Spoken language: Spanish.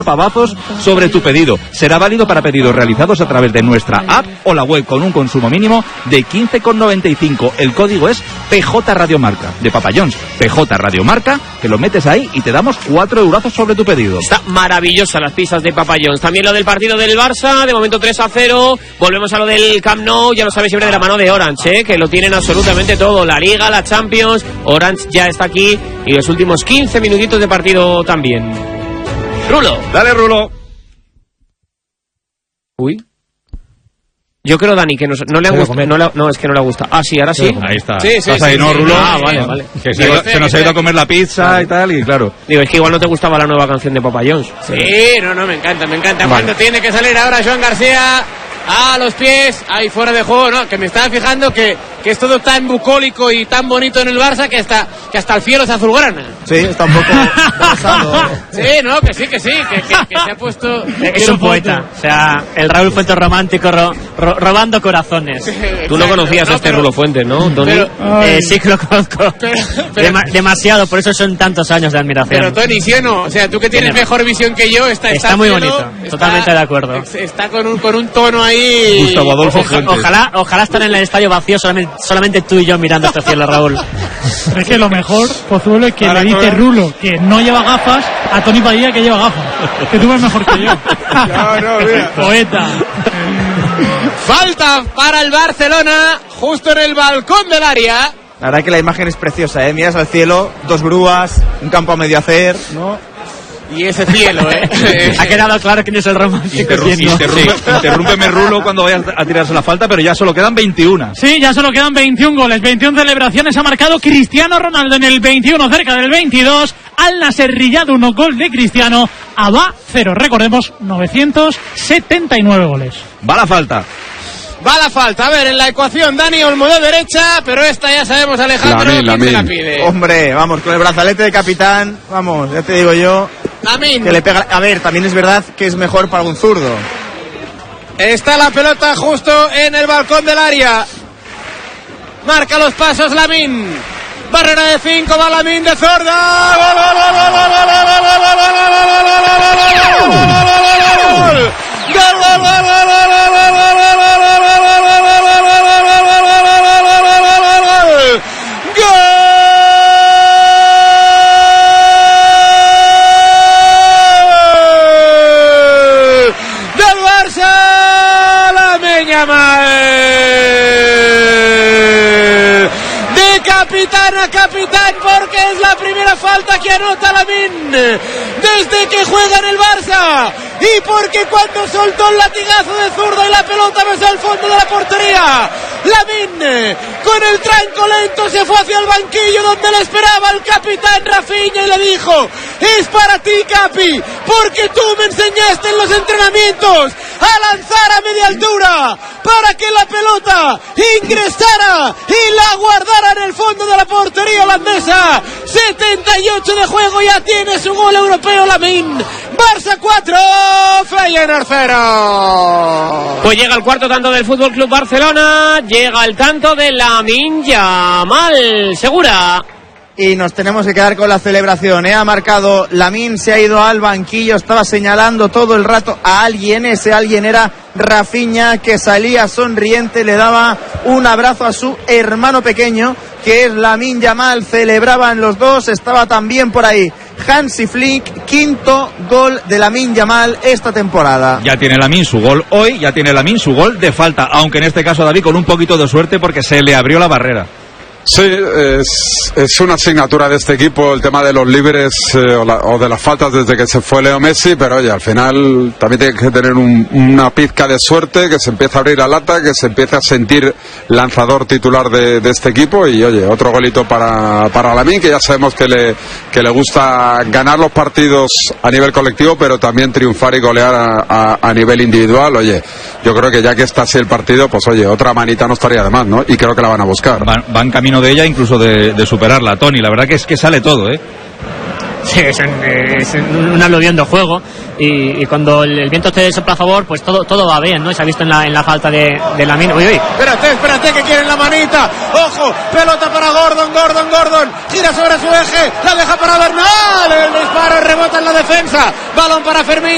pavazos sobre tu pedido. Será válido para pedidos realizados a través de nuestra app o la web con un consumo mínimo de 15,95. El código es PJ Radiomarca, de Papa John's. PJ Radiomarca, que lo metes ahí y te damos 4 eurazos sobre tu pedido. Está maravillosa las pizzas de Papa John's. También lo del partido del Barça, de momento 3-0. Volvemos a lo del Camp Nou, ya lo sabéis, siempre de la mano de Orange, que lo tienen absolutamente todo. La Liga, la Champions, Orange ya está aquí y los últimos 15 minutitos de partido también. Rulo. Dale, Rulo. Uy. Yo creo, Dani, que no le ha gustado. No, es que no le gusta. Ah, sí, ahora sí. Ahí está. Sí, ¿Estás ahí, no, Rulo? Ah, vale. Que nos ha ido a comer la pizza y tal, y claro. Digo, es que igual no te gustaba la nueva canción de Papa John's. Sí, no, me encanta. Vale. Cuando tiene que salir ahora Joan García a los pies, ahí fuera de juego, ¿no? Que me estaba fijando que es todo tan bucólico y tan bonito en el Barça que hasta el cielo es azulgrana. Sí, está un poco pasado. Sí, no, que sí, que se ha puesto... Es un poeta, o sea, el Raúl Fuentes romántico robando corazones. Tú no conocías a este Rulo Fuentes, ¿no, Tony? Sí que lo conozco. Demasiado, por eso son tantos años de admiración. Pero Tony, ¿sí o no? O sea, tú que tienes mejor visión que yo, está muy bonito, totalmente de acuerdo. Está con un tono ahí... Gustavo Adolfo Fuentes. Ojalá estar en el estadio vacío solamente tú y yo mirando este cielo, Raúl. Es que lo mejor, Pozuelo, es que le dice Rulo que no lleva gafas a Tony Padilla que lleva gafas. Que tú ves mejor que yo. No, mira. Poeta. Falta para el Barcelona, justo en el balcón del área. La verdad que la imagen es preciosa, ¿eh? Miras al cielo, 2 grúas, un campo a medio hacer, ¿no? Y ese cielo, Ha quedado claro quién es el romántico. Interrúmpeme, Rulo, cuando vayas a tirarse la falta, pero ya solo quedan 21. Sí, ya solo quedan 21 goles, 21 celebraciones. Ha marcado Cristiano Ronaldo en el 21, cerca del 22. Al Nasser Riyad 1 gol de Cristiano. Abba 0. Recordemos, 979 goles. Va la falta. A ver, en la ecuación Dani Olmo de derecha, pero esta ya sabemos, Alejandro, quién se la pide. Hombre, vamos, con el brazalete de capitán, vamos, ya te digo yo. Lamin. Que le pega. A ver, también es verdad que es mejor para un zurdo. Está la pelota justo en el balcón del área. Marca los pasos Lamin. Barrera de 5, va Lamin de zurda. Capitán, porque es la primera falta que anota Lamin desde que juega en el Barça, y porque cuando soltó el latigazo de zurda y la pelota besó el fondo de la portería, Lamin con el tranco lento se fue hacia el banquillo donde le esperaba el capitán Rafinha y le dijo: es para ti, Capi, porque tú me enseñaste en los entrenamientos a lanzar a media altura para que la pelota ingresara y la guardara en el fondo de la portería holandesa. 78 de juego, ya tiene su gol europeo Lamin. Barça 4, Feyenoord 0. Pues llega el cuarto tanto del Fútbol Club Barcelona, llega el tanto de Lamine Yamal. Segura. Y nos tenemos que quedar con la celebración, ¿eh? Ha marcado Lamin, se ha ido al banquillo, estaba señalando todo el rato a alguien. Ese alguien era Rafinha, que salía sonriente, le daba un abrazo a su hermano pequeño, que es Lamine Yamal. Celebraban los dos, estaba también por ahí Hansi Flick. 5º gol de Lamine Yamal esta temporada. Ya tiene Lamine su gol hoy, ya tiene Lamine su gol de falta, aunque en este caso, David, con un poquito de suerte porque se le abrió la barrera. Sí, es una asignatura de este equipo el tema de los libres o de las faltas desde que se fue Leo Messi, pero oye, al final también tiene que tener una pizca de suerte, que se empiece a abrir la lata, que se empiece a sentir lanzador titular de este equipo. Y oye, otro golito para Lamine, que ya sabemos que le gusta ganar los partidos a nivel colectivo, pero también triunfar y golear a nivel individual. Oye, yo creo que ya que está así el partido, pues oye, otra manita no estaría de más, ¿no? Y creo que la van a buscar. Van camino de ella, incluso de superarla, Tony. La verdad que es que sale todo, ¿eh? Sí, es un aluvión de juego, y cuando el viento te sopla a favor, pues todo va bien, ¿no? Se ha visto en la falta de Lamine. Uy. Espérate, que quieren la manita. Ojo, pelota para Gordon, gira sobre su eje, la deja para Bernal, el disparo rebota en la defensa, balón para Fermín.